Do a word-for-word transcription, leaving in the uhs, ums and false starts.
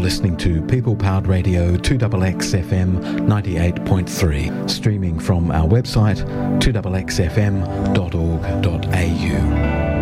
listening to People Powered Radio two X X F M ninety-eight point three, streaming from our website two x x f m dot org dot a u.